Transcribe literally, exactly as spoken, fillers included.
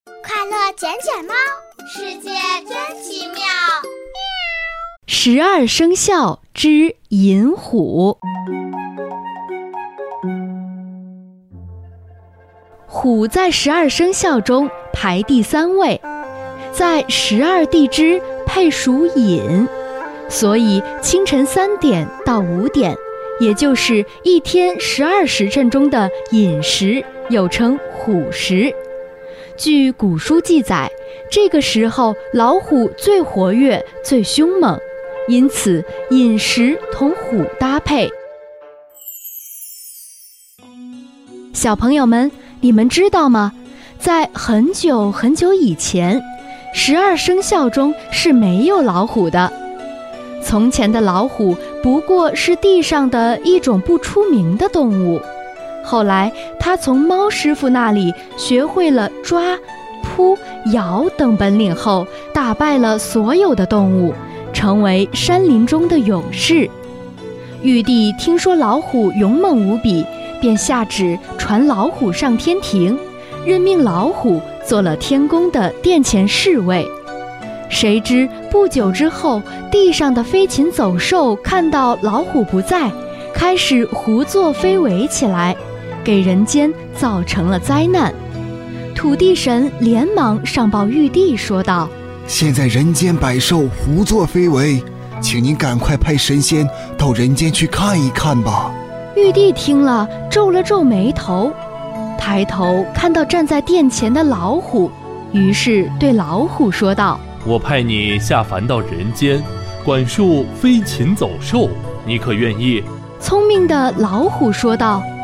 快乐捡捡猫，世界真奇妙。 十二生肖之寅虎。虎在十二生肖中排第三位，在十二地支配属寅，所以清晨三点到五点，也就是一天十二时辰中的寅时，又称虎时。据古书记载，这个时候老虎最活跃、最凶猛，因此寅时同虎搭配。小朋友们，你们知道吗？在很久很久以前，十二生肖中是没有老虎的。从前的老虎不过是地上的一种不出名的动物，后来他从猫师傅那里学会了抓、扑、咬等本领后，打败了所有的动物，成为山林中的勇士。玉帝听说老虎勇猛无比，便下旨传老虎上天庭，任命老虎做了天宫的殿前侍卫。谁知不久之后，地上的飞禽走兽看到老虎不在，开始胡作非为起来，给人间造成了灾难。土地神连忙上报玉帝说道： 现在人间百兽胡作非为，请您赶快派神仙到人间去看一看吧。 玉帝听了皱了皱眉头，抬头看到站在殿前的老虎，于是对老虎说道： 我派你下凡到人间，管束飞禽走兽，你可愿意？ 聪明的老虎说道：